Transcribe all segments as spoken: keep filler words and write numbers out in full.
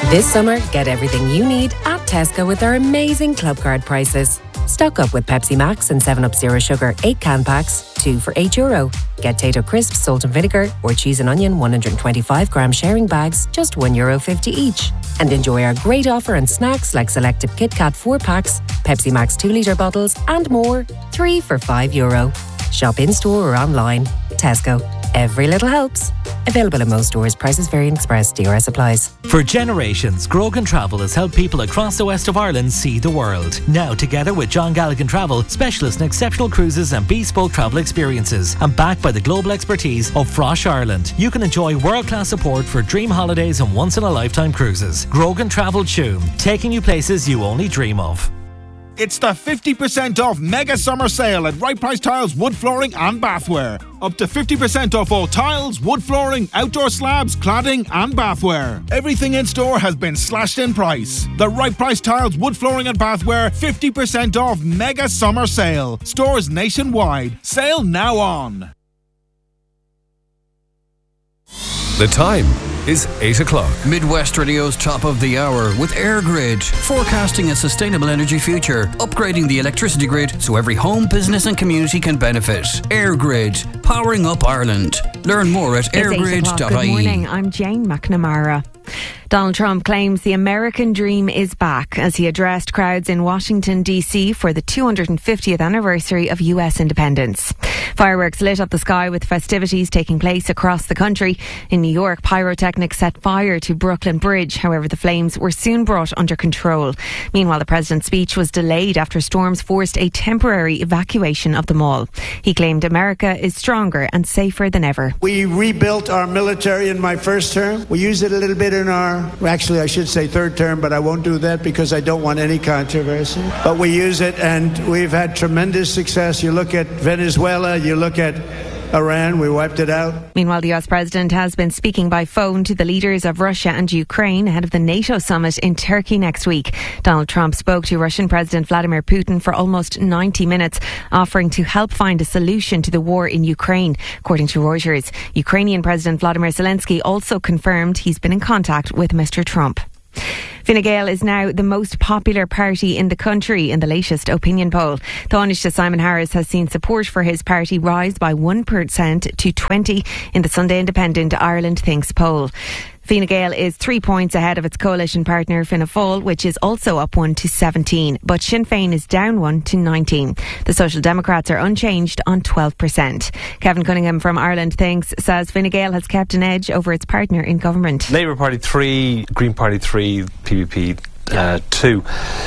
This summer, get everything you need at Tesco with our amazing Club Card prices. Stock up with Pepsi Max and seven up Zero Sugar eight can packs, two for eight euro. Get Tato Crisps, salt and vinegar, or cheese and onion one hundred twenty-five gram sharing bags, just one euro fifty each. And enjoy our great offer on snacks like selected Kit Kat four packs, Pepsi Max two litre bottles, and more, three for five euro. Shop in store or online. Tesco. Every little helps. Available in most stores. Prices vary in Express. D R S applies. For generations, Grogan Travel has helped people across the west of Ireland see the world. Now, together with John Galligan Travel, specialists in exceptional cruises and bespoke travel experiences, and backed by the global expertise of Frosh Ireland, you can enjoy world-class support for dream holidays and once-in-a-lifetime cruises. Grogan Travel Tuam, taking you places you only dream of. It's the fifty percent off mega summer sale at Right Price Tiles, wood flooring and bathware. Up to fifty percent off all tiles, wood flooring, outdoor slabs, cladding and bathware. Everything in store has been slashed in price. The Right Price Tiles, wood flooring and bathware fifty percent off mega summer sale. Stores nationwide. Sale now on. The time is eight o'clock. Midwest Radio's top of the hour with EirGrid, forecasting a sustainable energy future, upgrading the electricity grid so every home, business and community can benefit. EirGrid, powering up Ireland. Learn more at airgrid dot I E. Good morning, I'm Jane McNamara. Donald Trump claims the American dream is back as he addressed crowds in Washington, D C for the two hundred fiftieth anniversary of U S independence. Fireworks lit up the sky with festivities taking place across the country. In New York, pyrotechnics set fire to Brooklyn Bridge. However, the flames were soon brought under control. Meanwhile, the president's speech was delayed after storms forced a temporary evacuation of the mall. He claimed America is stronger and safer than ever. We rebuilt our military in my first term. We used it a little bit in our, actually I should say third term, but I won't do that because I don't want any controversy. But we use it and we've had tremendous success. You look at Venezuela, you look at Iran, we wiped it out. Meanwhile, the U S president has been speaking by phone to the leaders of Russia and Ukraine ahead of the NATO summit in Turkey next week. Donald Trump spoke to Russian President Vladimir Putin for almost ninety minutes, offering to help find a solution to the war in Ukraine. According to Reuters, Ukrainian President Vladimir Zelensky also confirmed he's been in contact with Mister Trump. Fine Gael is now the most popular party in the country in the latest opinion poll. Taoiseach Simon Harris has seen support for his party rise by one percent to twenty in the Sunday Independent Ireland Thinks poll. Fine Gael is three points ahead of its coalition partner Fianna Fáil, which is also up one to seventeen, but Sinn Féin is down one to nineteen. The Social Democrats are unchanged on twelve percent. Kevin Cunningham from Ireland Thinks says Fine Gael has kept an edge over its partner in government. Labour Party three, Green Party three, P V P uh, two.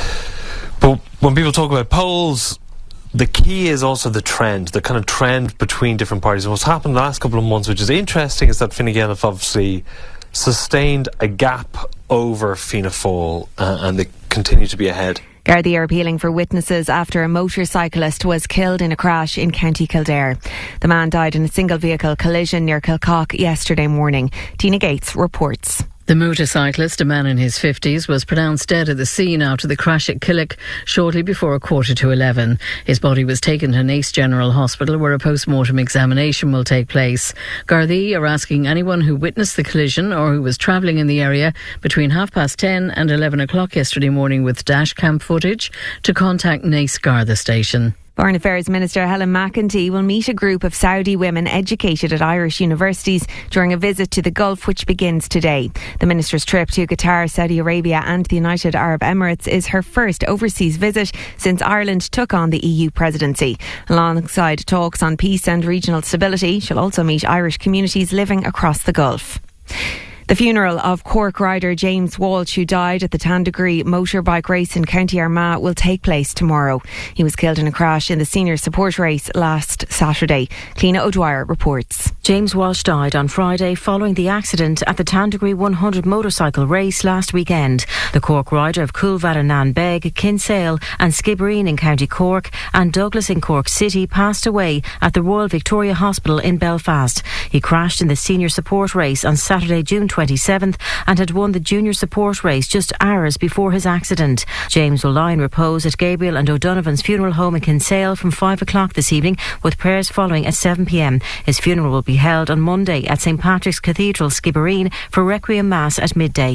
But when people talk about polls, the key is also the trend, the kind of trend between different parties. And what's happened the last couple of months, which is interesting, is that Fine Gael have obviously sustained a gap over Fianna Fáil uh, and they continue to be ahead. Gardaí are appealing for witnesses after a motorcyclist was killed in a crash in County Kildare. The man died in a single vehicle collision near Kilcock yesterday morning. Tina Gates reports. The motorcyclist, a man in his fifties, was pronounced dead at the scene after the crash at Killick shortly before a quarter to eleven. His body was taken to Naas General Hospital where a post-mortem examination will take place. Gardaí are asking anyone who witnessed the collision or who was travelling in the area between half past ten and eleven o'clock yesterday morning with dash cam footage to contact Naas Garda Station. Foreign Affairs Minister Helen McEntee will meet a group of Saudi women educated at Irish universities during a visit to the Gulf which begins today. The minister's trip to Qatar, Saudi Arabia and the United Arab Emirates is her first overseas visit since Ireland took on the E U presidency. Alongside talks on peace and regional stability, she'll also meet Irish communities living across the Gulf. The funeral of Cork rider James Walsh, who died at the Tandegree motorbike race in County Armagh, will take place tomorrow. He was killed in a crash in the senior support race last Saturday. Cliona O'Dwyer reports. James Walsh died on Friday following the accident at the Tandegree one hundred motorcycle race last weekend. The Cork rider of Coolvadanan Beg, Kinsale and Skibbereen in County Cork and Douglas in Cork City passed away at the Royal Victoria Hospital in Belfast. He crashed in the senior support race on Saturday, June twenty-seventh and had won the junior support race just hours before his accident. James will lie in repose at Gabriel and O'Donovan's funeral home in Kinsale from five o'clock this evening, with prayers following at seven p.m. His funeral will be held on Monday at St Patrick's Cathedral, Skibbereen, for Requiem Mass at midday.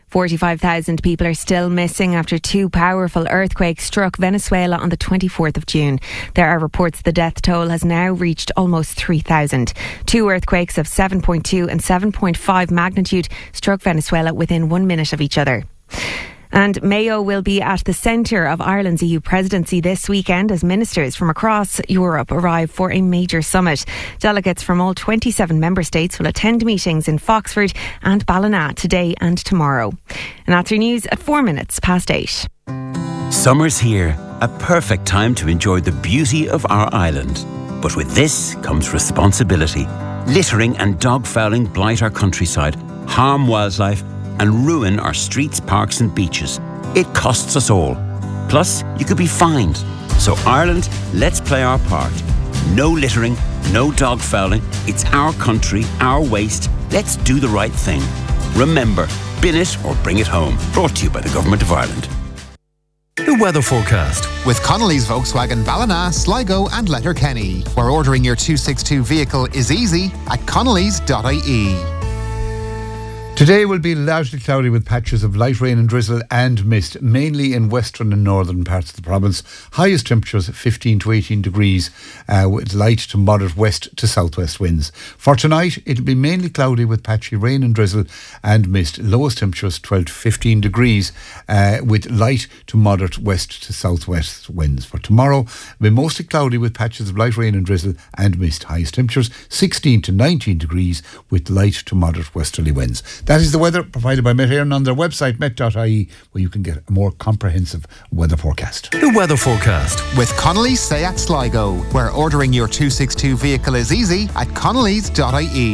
forty-five thousand people are still missing after two powerful earthquakes struck Venezuela on the twenty-fourth of June. There are reports the death toll has now reached almost three thousand. Two earthquakes of seven point two and seven point five magnitude struck Venezuela within one minute of each other. And Mayo will be at the centre of Ireland's E U presidency this weekend as ministers from across Europe arrive for a major summit. Delegates from all twenty-seven member states will attend meetings in Foxford and Ballina today and tomorrow. And that's your news at four minutes past eight. Summer's here, a perfect time to enjoy the beauty of our island. But with this comes responsibility. Littering and dog fouling blight our countryside, harm wildlife and ruin our streets, parks and beaches. It costs us all. Plus, you could be fined. So Ireland, let's play our part. No littering, no dog fouling. It's our country, our waste. Let's do the right thing. Remember, bin it or bring it home. Brought to you by the Government of Ireland. The weather forecast with Connolly's Volkswagen Ballina, Sligo and Letterkenny, where ordering your two sixty-two vehicle is easy at connellys dot I E. Today will be largely cloudy with patches of light rain and drizzle and mist, mainly in western and northern parts of the province. Highest temperatures fifteen to eighteen degrees uh, with light to moderate west to southwest winds. For tonight, it'll be mainly cloudy with patchy rain and drizzle and mist. Lowest temperatures twelve to fifteen degrees uh, with light to moderate west to southwest winds. For tomorrow, it'll be mostly cloudy with patches of light rain and drizzle and mist. Highest temperatures sixteen to nineteen degrees with light to moderate westerly winds. That is the weather provided by Met Éireann on their website, met dot I E, where you can get a more comprehensive weather forecast. The weather forecast with Connolly's Seat Sligo, where ordering your two sixty-two vehicle is easy at connellys dot I E.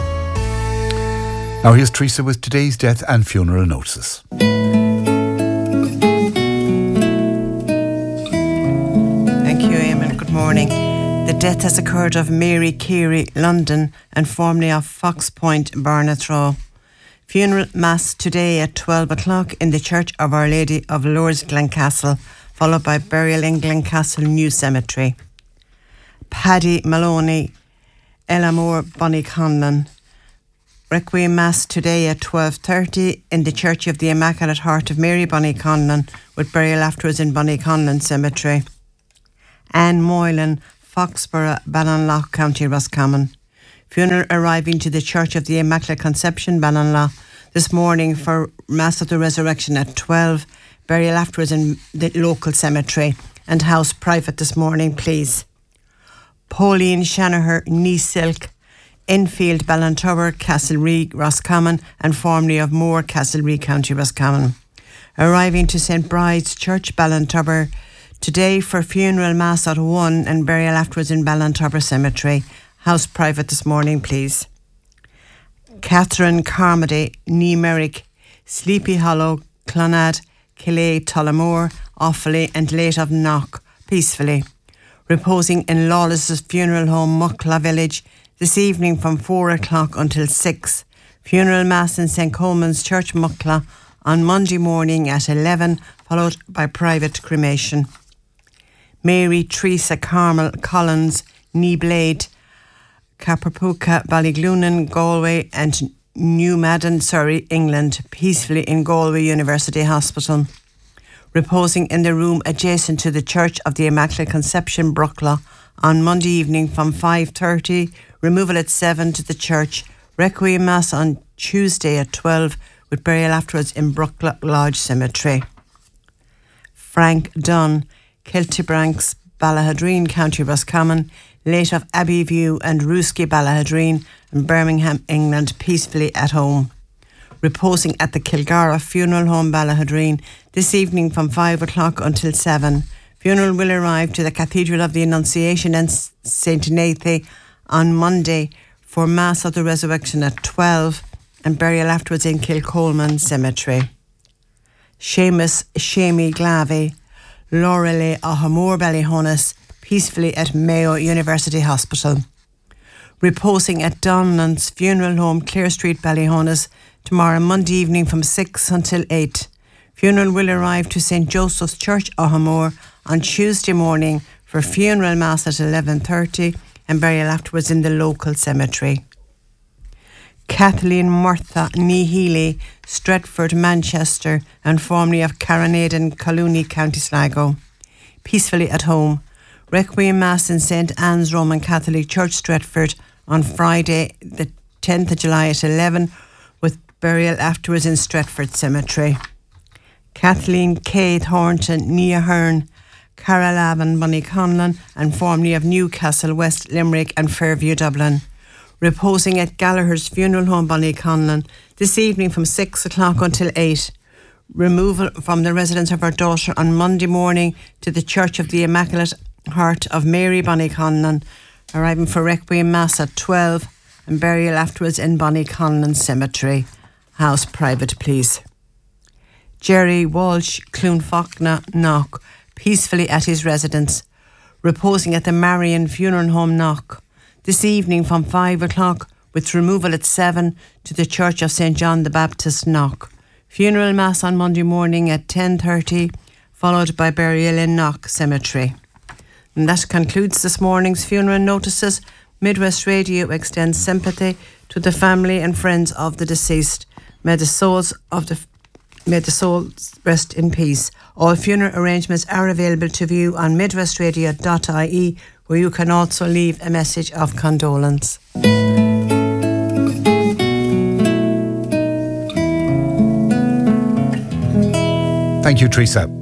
Now here's Teresa with today's death and funeral notices. Thank you, Eamon. Good morning. The death has occurred of Mary Carey, London, and formerly of Fox Point, Barnathrow. Funeral Mass today at twelve o'clock in the Church of Our Lady of Lourdes, Glencastle, followed by burial in Glencastle New Cemetery. Paddy Maloney, Elamore, Bonnyconlon. Requiem Mass today at twelve thirty in the Church of the Immaculate Heart of Mary, Bonnyconlon, with burial afterwards in Bonnyconlon Cemetery. Anne Moylan, Foxborough, Ballinlough, County Roscommon. Funeral arriving to the Church of the Immaculate Conception, Ballinlough, this morning for Mass of the Resurrection at twelve. Burial afterwards in the local cemetery and house private this morning, please. Pauline Shanaher, Nice Silk, Enfield, Ballintower, Castlereagh, Roscommon, and formerly of Moore, Castlereagh, County Roscommon. Arriving to Saint Bride's Church, Ballintower, today for funeral Mass at one and burial afterwards in Ballintower Cemetery. House private this morning, please. Catherine Carmody, Nee Merrick, Sleepy Hollow, Clonad, Killay, Tullamore, Offaly and late of Knock, peacefully. Reposing in Lawless's funeral home, Muckla Village, this evening from four o'clock until six. Funeral Mass in Saint Coleman's Church, Muckla, on Monday morning at eleven, followed by private cremation. Mary Teresa Carmel Collins, Nee Blade, Caparpuca, Ballyglunan, Galway and New Madden, Surrey, England, peacefully in Galway University Hospital. Reposing in the room adjacent to the Church of the Immaculate Conception, Bruckla, on Monday evening from five thirty, removal at seven to the church, Requiem Mass on Tuesday at twelve, with burial afterwards in Bruckla Lodge Cemetery. Frank Dunn, Kiltibranks, Ballahadreen, County Roscommon, late of Abbeyview and Rooski, Ballahadreen, and Birmingham, England, peacefully at home. Reposing at the Kilgara Funeral Home, Ballahadreen, this evening from five o'clock until seven. Funeral will arrive to the Cathedral of the Annunciation and Saint Nathan on Monday for Mass of the Resurrection at twelve and burial afterwards in Kilcolman Cemetery. Seamus Shamey Glavey, Lorelei Ahamore Ballyhonus, peacefully at Mayo University Hospital. Reposing at Donlands Funeral Home, Clare Street, Ballyhonus, tomorrow Monday evening from six until eight. Funeral will arrive to Saint Joseph's Church, Ahamore, on Tuesday morning for funeral Mass at eleven thirty and burial afterwards in the local cemetery. Kathleen Murtha Nehealy, Stretford, Manchester, and formerly of Caranaden, Collooney, County Sligo. Peacefully at home. Requiem Mass in Saint Anne's Roman Catholic Church, Stretford, on Friday, the tenth of July at eleven, with burial afterwards in Stretford Cemetery. Kathleen Kate Hornton, Nia Hearn, Cara Lavin, Bunny Conlon, and formerly of Newcastle, West Limerick, and Fairview, Dublin. Reposing at Gallagher's Funeral Home, Bunny Conlon, this evening from six o'clock until eight. Removal from the residence of her daughter on Monday morning to the Church of the Immaculate Heart of Mary, Bunny Conlon, arriving for Requiem Mass at twelve and burial afterwards in Bunny Conlon Cemetery. House private, please. Jerry Walsh, Clonfachna, Knock, peacefully at his residence, reposing at the Marion Funeral Home, Knock, this evening from five o'clock, with removal at seven to the Church of Saint John the Baptist, Knock. Funeral Mass on Monday morning at ten thirty, followed by burial in Knock Cemetery. And that concludes this morning's funeral notices. Midwest Radio extends sympathy to the family and friends of the deceased. May the souls of the May the souls rest in peace. All funeral arrangements are available to view on midwest radio dot I E, where you can also leave a message of condolence. Thank you, Teresa.